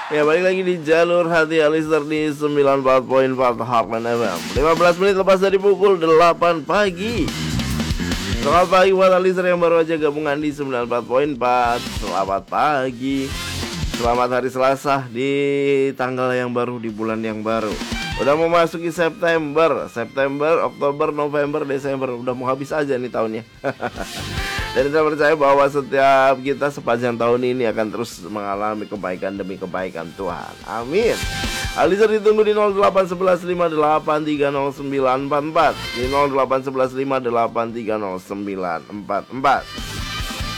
Ya balik lagi di jalur hati Alistair di 94.4 Heartland FM. 15 menit lepas dari pukul 8 pagi. Selamat pagi buat Alistair yang baru aja gabungan di 94.4. Selamat pagi. Selamat hari Selasa di tanggal yang baru, di bulan yang baru. Udah mau masuki September, Oktober, November, Desember. Udah mau habis aja nih tahunnya. Dan saya percaya bahwa setiap kita sepanjang tahun ini akan terus mengalami kebaikan demi kebaikan Tuhan. Amin. Alistair ditunggu di 0811583094, di 0811583094.